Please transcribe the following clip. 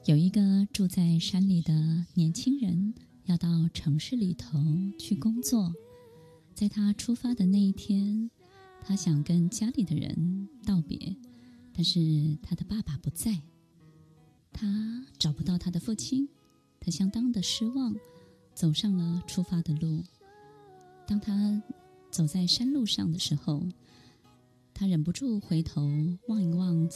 有一个住在山里的年轻人要到城市里头去工作，在他出发的那一天，他想跟家里的人道别，但是他的爸爸不在，他找不到他的父亲，他相当的失望，走上了出发的路。当他走在山路上的时候，他忍不住回头望一望